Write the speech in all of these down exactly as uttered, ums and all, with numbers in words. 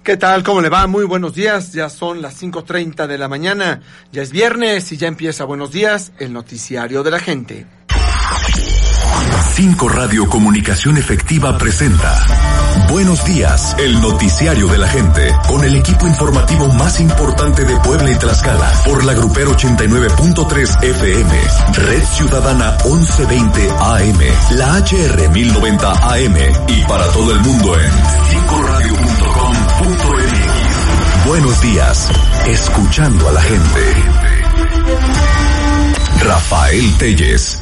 ¿Qué tal? ¿Cómo le va? Muy buenos días. Ya son las cinco treinta de la mañana. Ya es viernes y ya empieza Buenos Días, el noticiario de la gente. Cinco Radio Comunicación Efectiva presenta Buenos Días, el noticiario de la gente, con el equipo informativo más importante de Puebla y Tlaxcala, por la Grupero ochenta y nueve punto tres F M, Red Ciudadana once veinte A M, la H R mil noventa A M y para todo el mundo en cinco radio punto com punto m x. Buenos Días, escuchando a la gente. Rafael Telles.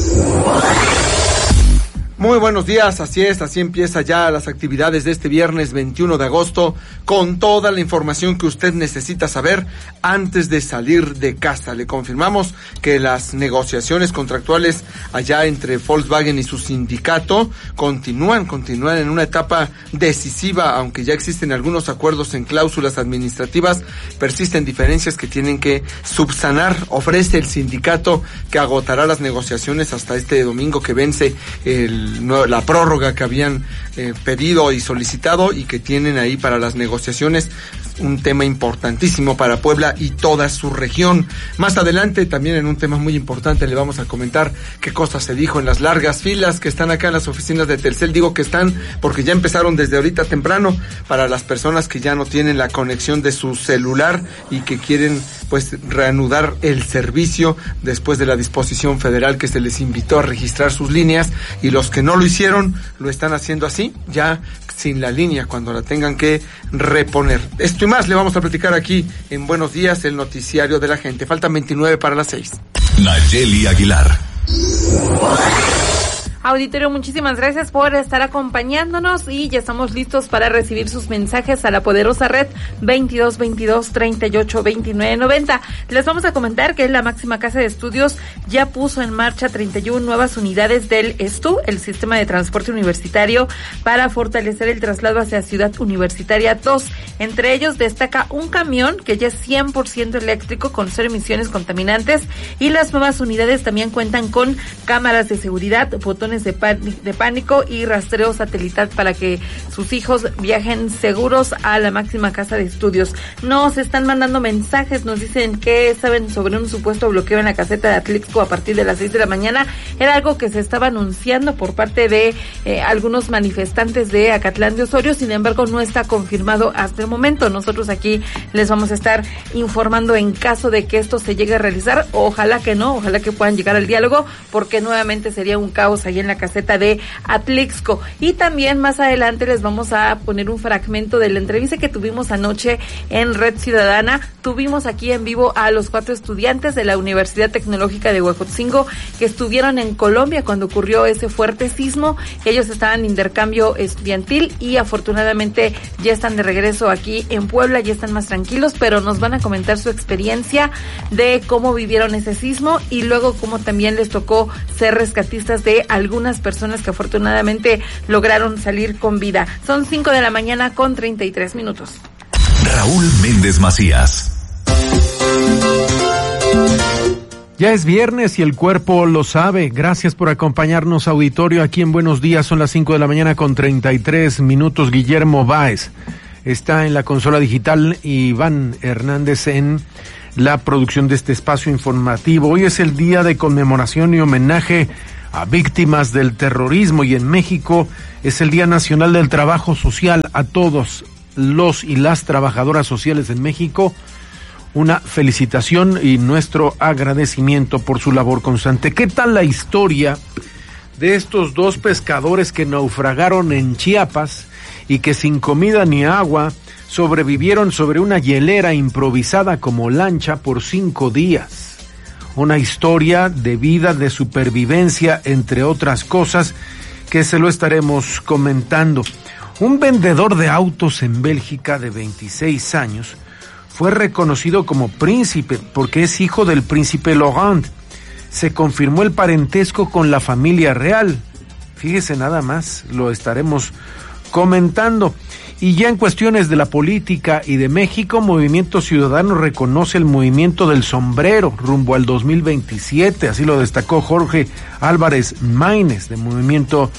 Muy buenos días, así es, así empieza ya las actividades de este viernes veintiuno de agosto, con toda la información que usted necesita saber antes de salir de casa. Le confirmamos que las negociaciones contractuales allá entre Volkswagen y su sindicato continúan, continúan en una etapa decisiva, aunque ya existen algunos acuerdos en cláusulas administrativas, persisten diferencias que tienen que subsanar. Ofrece el sindicato que agotará las negociaciones hasta este domingo que vence el la prórroga que habían eh, pedido y solicitado y que tienen ahí para las negociaciones, un tema importantísimo para Puebla y toda su región. Más adelante, también en un tema muy importante, le vamos a comentar qué cosa se dijo en las largas filas que están acá en las oficinas de Telcel. Digo que están porque ya empezaron desde ahorita temprano, para las personas que ya no tienen la conexión de su celular y que quieren pues reanudar el servicio después de la disposición federal que se les invitó a registrar sus líneas, y los que no lo hicieron lo están haciendo así, ya sin la línea, cuando la tengan que reponer. Esto y más le vamos a platicar aquí en Buenos Días, el noticiario de la gente. Faltan veintinueve para las seis. Nayeli Aguilar. Auditorio, muchísimas gracias por estar acompañándonos y ya estamos listos para recibir sus mensajes a la poderosa red veintidós veintidós treinta y ocho veintinueve noventa. Les vamos a comentar que la máxima casa de estudios ya puso en marcha treinta y una nuevas unidades del E S T U, el sistema de transporte universitario, para fortalecer el traslado hacia Ciudad Universitaria dos. Entre ellos destaca un camión que ya es cien por ciento eléctrico con cero emisiones contaminantes, y las nuevas unidades también cuentan con cámaras de seguridad, botones De, de pánico y rastreo satelital para que sus hijos viajen seguros a la máxima casa de estudios. Nos están mandando mensajes, nos dicen que saben sobre un supuesto bloqueo en la caseta de Atlixco a partir de las seis de la mañana. Era algo que se estaba anunciando por parte de eh, algunos manifestantes de Acatlán de Osorio, sin embargo no está confirmado hasta el momento. Nosotros aquí les vamos a estar informando en caso de que esto se llegue a realizar. Ojalá que no, ojalá que puedan llegar al diálogo, porque nuevamente sería un caos ahí en la caseta de Atlixco. Y también más adelante les vamos a poner un fragmento de la entrevista que tuvimos anoche en Red Ciudadana. Tuvimos aquí en vivo a los cuatro estudiantes de la Universidad Tecnológica de Huejotzingo que estuvieron en Colombia cuando ocurrió ese fuerte sismo. Ellos estaban en intercambio estudiantil y afortunadamente ya están de regreso aquí en Puebla, ya están más tranquilos, pero nos van a comentar su experiencia de cómo vivieron ese sismo y luego cómo también les tocó ser rescatistas de algunas personas que afortunadamente lograron salir con vida. Son cinco de la mañana con treinta y tres minutos. Raúl Méndez Macías. Ya es viernes y el cuerpo lo sabe. Gracias por acompañarnos, auditorio, aquí en Buenos Días. Son las cinco de la mañana con treinta y tres minutos. Guillermo Báez está en la consola digital y Iván Hernández en la producción de este espacio informativo. Hoy es el día de conmemoración y homenaje a víctimas del terrorismo, y en México es el Día Nacional del Trabajo Social. A todos los y las trabajadoras sociales en México, una felicitación y nuestro agradecimiento por su labor constante. ¿Qué tal la historia de estos dos pescadores que naufragaron en Chiapas y que sin comida ni agua sobrevivieron sobre una hielera improvisada como lancha por cinco días? Una historia de vida, de supervivencia, entre otras cosas, que se lo estaremos comentando. Un vendedor de autos en Bélgica de veintiséis años fue reconocido como príncipe porque es hijo del príncipe Laurent. Se confirmó el parentesco con la familia real. Fíjese nada más, lo estaremos comentando. Y ya en cuestiones de la política y de México, Movimiento Ciudadano reconoce el movimiento del sombrero rumbo al dos mil veintisiete, así lo destacó Jorge Álvarez Maínez de Movimiento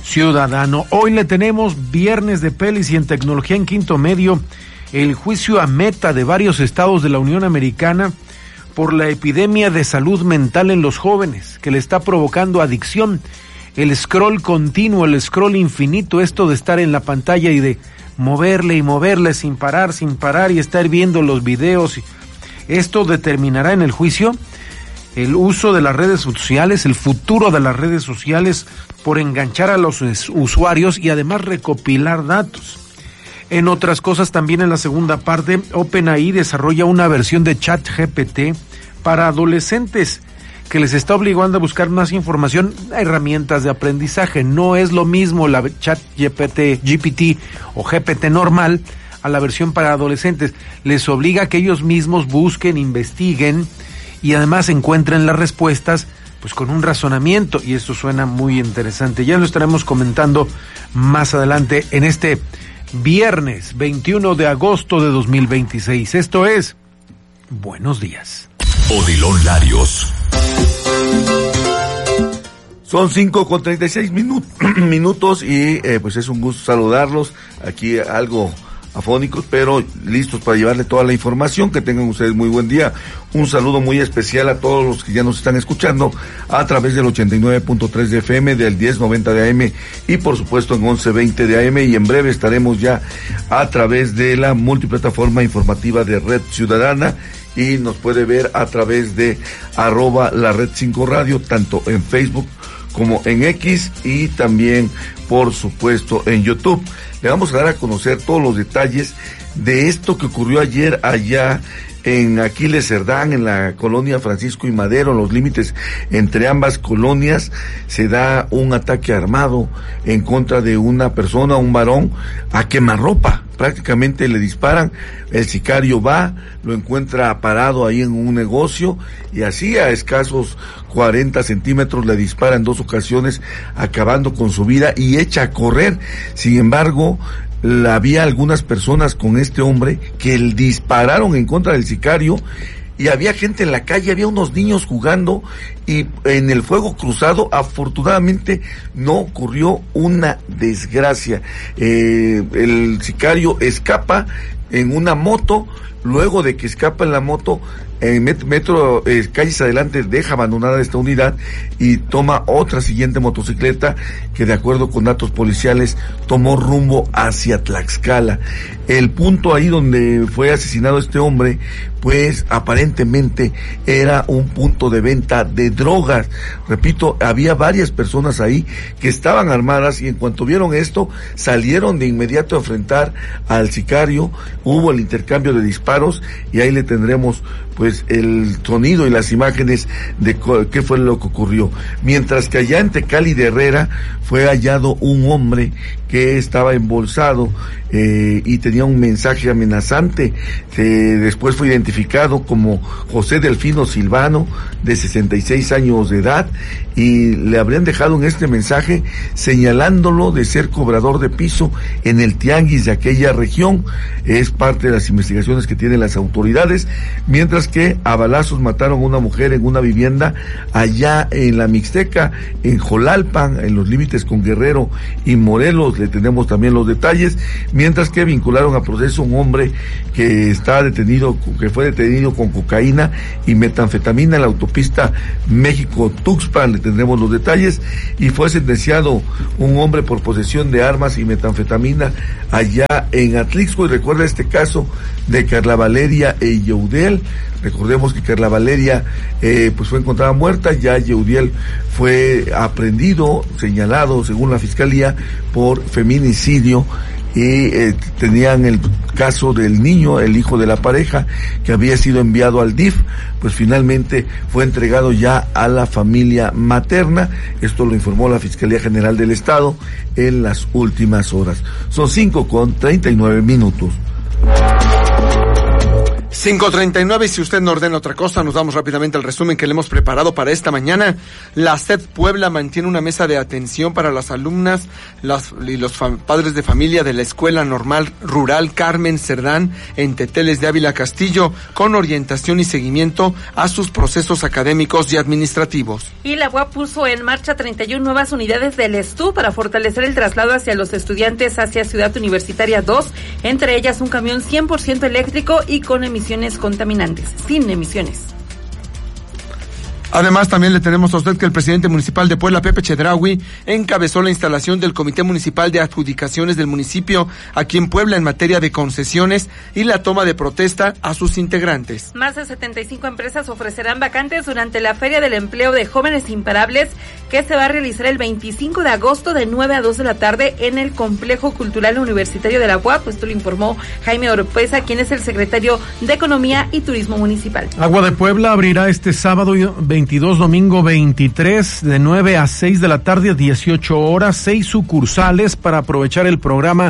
ciudadano. Hoy le tenemos viernes de pelis y en tecnología en Quinto Medio, el juicio a Meta de varios estados de la Unión Americana por la epidemia de salud mental en los jóvenes que le está provocando adicción, el scroll continuo, el scroll infinito, esto de estar en la pantalla y de moverle y moverle sin parar, sin parar y estar viendo los videos. Esto determinará en el juicio el uso de las redes sociales, el futuro de las redes sociales por enganchar a los usuarios y además recopilar datos. En otras cosas, también en la segunda parte, OpenAI desarrolla una versión de ChatGPT para adolescentes que les está obligando a buscar más información, herramientas de aprendizaje. No es lo mismo la ChatGPT, G P T o G P T normal a la versión para adolescentes. Les obliga a que ellos mismos busquen, investiguen y además encuentren las respuestas pues con un razonamiento, y esto suena muy interesante. Ya lo estaremos comentando más adelante en este viernes veintiuno de agosto de dos mil veintiséis. Esto es Buenos Días. Odilon Larios. Son cinco con treinta y seis minutos, minutos y eh, pues es un gusto saludarlos. Aquí algo afónicos, pero listos para llevarle toda la información. Que tengan ustedes muy buen día. Un saludo muy especial a todos los que ya nos están escuchando a través del ochenta y nueve punto tres de F M, del diez noventa de A M y por supuesto en once veinte de A M, y en breve estaremos ya a través de la multiplataforma informativa de Red Ciudadana, y nos puede ver a través de arroba la Red cinco Radio, tanto en Facebook como en X y también por supuesto en YouTube. Le vamos a dar a conocer todos los detalles de esto que ocurrió ayer allá en Aquiles Cerdán, en la colonia Francisco y Madero, en los límites entre ambas colonias. Se da un ataque armado en contra de una persona, un varón, a quemarropa. Prácticamente le disparan, el sicario va, lo encuentra parado ahí en un negocio, y así a escasos cuarenta centímetros le dispara en dos ocasiones, acabando con su vida y echa a correr. Sin embargo, había algunas personas con este hombre que le dispararon en contra del sicario, y había gente en la calle, había unos niños jugando, y en el fuego cruzado afortunadamente no ocurrió una desgracia. Eh, el sicario escapa en una moto. Luego de que escapa en la moto, en metro, eh, calles adelante, deja abandonada esta unidad y toma otra siguiente motocicleta que, de acuerdo con datos policiales, tomó rumbo hacia Tlaxcala. El punto ahí donde fue asesinado este hombre, pues aparentemente era un punto de venta de drogas. Repito, había varias personas ahí que estaban armadas, y en cuanto vieron esto, salieron de inmediato a enfrentar al sicario. Hubo el intercambio de disparos, y ahí le tendremos pues el sonido y las imágenes de qué fue lo que ocurrió. Mientras que allá en Tecali de Herrera fue hallado un hombre que estaba embolsado eh, y tenía un mensaje amenazante. Eh, después fue identificado como José Delfino Silvano, de sesenta y seis años de edad, y le habrían dejado en este mensaje señalándolo de ser cobrador de piso en el tianguis de aquella región. Es parte de las investigaciones que tienen las autoridades. Mientras que a balazos mataron a una mujer en una vivienda allá en la Mixteca, en Jolalpan, en los límites con Guerrero y Morelos. Le tenemos también los detalles. Mientras que vincularon a proceso un hombre que está detenido, que fue detenido con cocaína y metanfetamina en la autopista México-Tuxpan. Le tendremos los detalles. Y fue sentenciado un hombre por posesión de armas y metanfetamina allá en Atlixco. Y recuerda este caso de Carla Valeria e Yehudiel. Recordemos que Carla Valeria eh, pues fue encontrada muerta. Ya Yehudiel fue aprehendido, señalado según la fiscalía por feminicidio, y eh, tenían el caso del niño, el hijo de la pareja, que había sido enviado al D I F, pues finalmente fue entregado ya a la familia materna. Esto lo informó la Fiscalía General del Estado en las últimas horas. Son cinco con treinta y nueve minutos. cinco treinta y nueve, y si usted no ordena otra cosa, nos vamos rápidamente al resumen que le hemos preparado para esta mañana. La S E P Puebla mantiene una mesa de atención para las alumnas las, y los fa- padres de familia de la Escuela Normal Rural Carmen Cerdán en Teteles de Ávila Castillo, con orientación y seguimiento a sus procesos académicos y administrativos. Y la U A P puso en marcha treinta y una nuevas unidades del ESTU para fortalecer el traslado hacia los estudiantes hacia Ciudad Universitaria dos, entre ellas un camión cien por ciento eléctrico y con emisiones contaminantes, sin emisiones. Además, también le tenemos a usted que el presidente municipal de Puebla, Pepe Chedraui, encabezó la instalación del Comité Municipal de Adjudicaciones del municipio aquí en Puebla en materia de concesiones y la toma de protesta a sus integrantes. Más de setenta y cinco empresas ofrecerán vacantes durante la Feria del Empleo de Jóvenes Imparables, que se va a realizar el veinticinco de agosto de nueve a dos de la tarde en el Complejo Cultural Universitario de la U A P. Esto lo informó Jaime Oropesa, quien es el secretario de Economía y Turismo Municipal. Agua de Puebla abrirá este sábado veintidós, domingo veintitrés, de nueve a seis de la tarde, dieciocho horas, seis sucursales para aprovechar el programa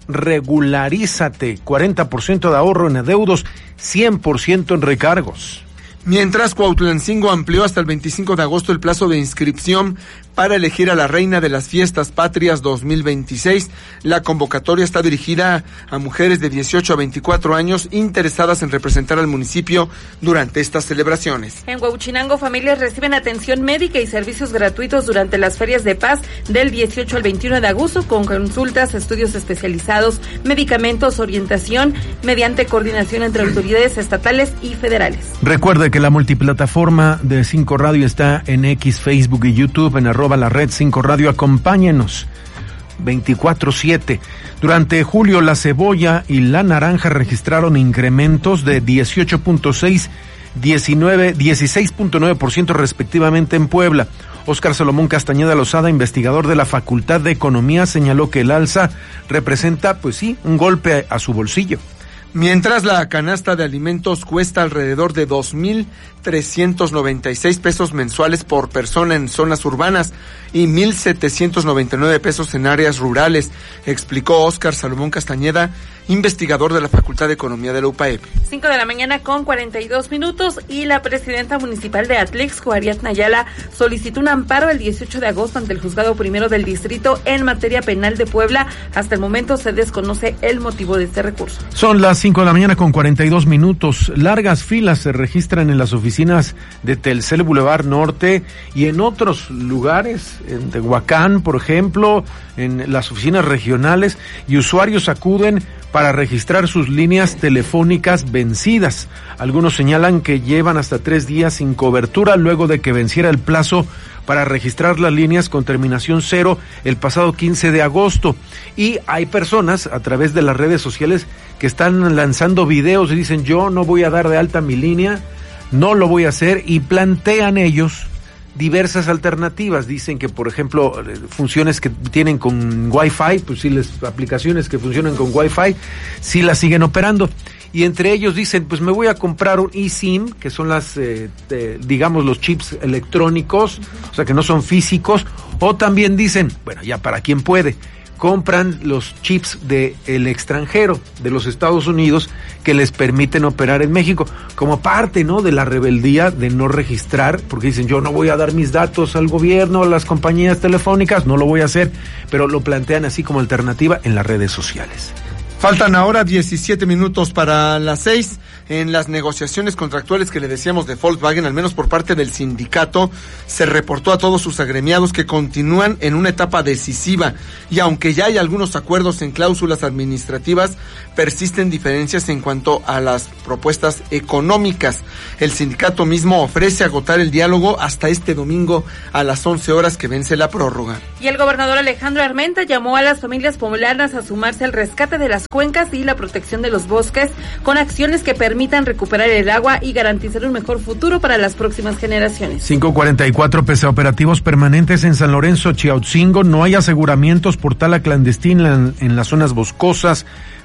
Regularízate, cuarenta por ciento de ahorro en adeudos, cien por ciento en recargos. Mientras, Cuautlancingo amplió hasta el veinticinco de agosto el plazo de inscripción para elegir a la reina de las fiestas patrias dos mil veintiséis. La convocatoria está dirigida a mujeres de dieciocho a veinticuatro años interesadas en representar al municipio durante estas celebraciones. En Huauchinango, familias reciben atención médica y servicios gratuitos durante las ferias de paz del dieciocho al veintiuno de agosto, con consultas, estudios especializados, medicamentos, orientación, mediante coordinación entre autoridades estatales y federales. Recuerde que la multiplataforma de cinco Radio está en X, Facebook y YouTube, en arroba la red cinco Radio. Acompáñenos veinticuatro siete. Durante julio, la cebolla y la naranja registraron incrementos de dieciocho punto seis, diecinueve, dieciséis punto nueve por ciento respectivamente en Puebla. Óscar Salomón Castañeda Lozada, investigador de la Facultad de Economía, señaló que el alza representa, pues sí, un golpe a su bolsillo. Mientras, la canasta de alimentos cuesta alrededor de dos mil trescientos noventa y seis pesos mensuales por persona en zonas urbanas y mil setecientos noventa y nueve pesos en áreas rurales, explicó Óscar Salomón Castañeda, investigador de la Facultad de Economía de la U P A E P. cinco de la mañana con cuarenta y dos minutos, y la presidenta municipal de Atlixco, Ariadna Ayala, solicitó un amparo el dieciocho de agosto ante el juzgado primero del distrito en materia penal de Puebla. Hasta el momento se desconoce el motivo de este recurso. Son las cinco de la mañana con cuarenta y dos minutos. Largas filas se registran en las oficinas de Telcel Boulevard Norte y en otros lugares, en Tehuacán, por ejemplo, en las oficinas regionales, y usuarios acuden para registrar sus líneas telefónicas vencidas. Algunos señalan que llevan hasta tres días sin cobertura luego de que venciera el plazo para registrar las líneas con terminación cero el pasado quince de agosto. Y hay personas a través de las redes sociales que están lanzando videos y dicen: yo no voy a dar de alta mi línea, no lo voy a hacer, y plantean ellos diversas alternativas. Dicen que, por ejemplo, funciones que tienen con Wi-Fi, pues sí, las aplicaciones que funcionan con Wi-Fi, sí las siguen operando. Y entre ellos dicen, pues me voy a comprar un eSIM, que son las, eh, eh, digamos, los chips electrónicos, o sea, que no son físicos. O también dicen, bueno, ya para quien puede, compran los chips del extranjero, de los Estados Unidos, que les permiten operar en México, como parte, ¿no?, de la rebeldía de no registrar, porque dicen, yo no voy a dar mis datos al gobierno, a las compañías telefónicas, no lo voy a hacer, pero lo plantean así como alternativa en las redes sociales. Faltan ahora diecisiete minutos para las seis. En las negociaciones contractuales que le decíamos de Volkswagen, al menos por parte del sindicato, se reportó a todos sus agremiados que continúan en una etapa decisiva, y aunque ya hay algunos acuerdos en cláusulas administrativas, persisten diferencias en cuanto a las propuestas económicas. El sindicato mismo ofrece agotar el diálogo hasta este domingo a las once horas que vence la prórroga. Y el gobernador Alejandro Armenta llamó a las familias poblanas a sumarse al rescate de las cuencas y la protección de los bosques, con acciones que permitan recuperar el agua y garantizar un mejor futuro para las próximas generaciones. cinco cuarenta y cuatro, pese a operativos permanentes en San Lorenzo, Chiautzingo, no hay aseguramientos por tala clandestina en, en las zonas boscosas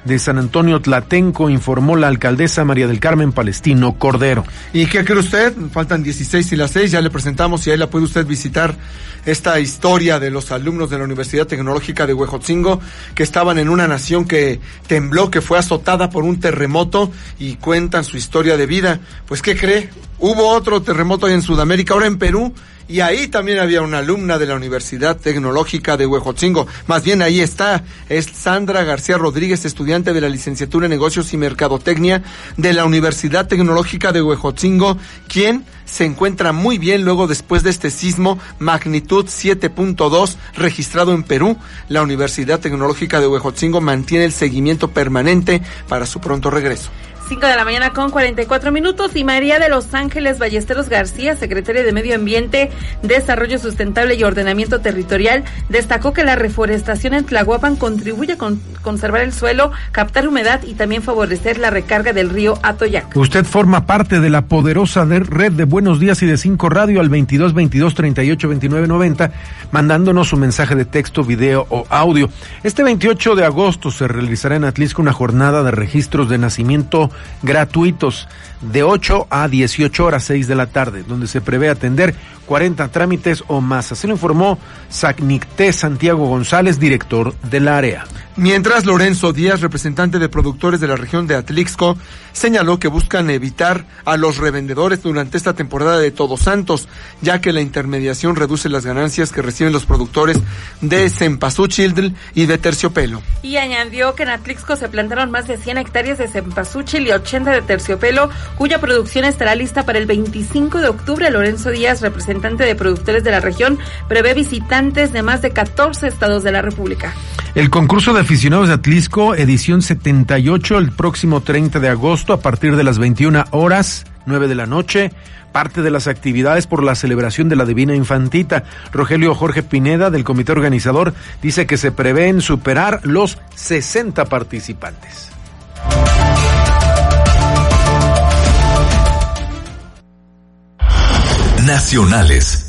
de San Antonio Tlatenco, informó la alcaldesa María del Carmen Palestino Cordero. ¿Y qué cree usted? Faltan dieciséis y las seis, ya le presentamos y ahí la puede usted visitar esta historia de los alumnos de la Universidad Tecnológica de Huejotzingo que estaban en una nación que tembló, que fue azotada por un terremoto y cuentan su historia de vida. Pues ¿qué cree? Hubo otro terremoto ahí en Sudamérica, ahora en Perú, y ahí también había una alumna de la Universidad Tecnológica de Huejotzingo. Más bien ahí está, es Sandra García Rodríguez, estudiante de la licenciatura en Negocios y Mercadotecnia de la Universidad Tecnológica de Huejotzingo, quien se encuentra muy bien luego después de este sismo magnitud siete punto dos registrado en Perú. La Universidad Tecnológica de Huejotzingo mantiene el seguimiento permanente para su pronto regreso. cinco de la mañana con cuarenta y cuatro minutos y María de Los Ángeles Ballesteros García, secretaria de Medio Ambiente, Desarrollo Sustentable y Ordenamiento Territorial, destacó que la reforestación en Tlahuapan contribuye a con, conservar el suelo, captar humedad y también favorecer la recarga del río Atoyac. Usted forma parte de la poderosa de red de Buenos Días y de Cinco Radio al veintidós veintidós treinta y ocho veintinueve noventa, mandándonos su mensaje de texto, video o audio. Este veintiocho de agosto se realizará en Atlixco una jornada de registros de nacimiento gratuitos de ocho a dieciocho horas, seis de la tarde, donde se prevé atender cuarenta trámites o más. Así lo informó Sacnicté Santiago González, director del área. Mientras, Lorenzo Díaz, representante de productores de la región de Atlixco, señaló que buscan evitar a los revendedores durante esta temporada de Todos Santos, ya que la intermediación reduce las ganancias que reciben los productores de cempasúchil y de terciopelo. Y añadió que en Atlixco se plantaron más de cien hectáreas de cempasúchil y ochenta de terciopelo, cuya producción estará lista para el veinticinco de octubre. Lorenzo Díaz, representante de productores de la región, prevé visitantes de más de catorce estados de la República. El concurso de aficionados de Atlixco, edición setenta y ocho, el próximo treinta de agosto a partir de las veintiuna horas, nueve de la noche, parte de las actividades por la celebración de la Divina Infantita. Rogelio Jorge Pineda, del comité organizador, dice que se prevén superar los sesenta participantes. Nacionales.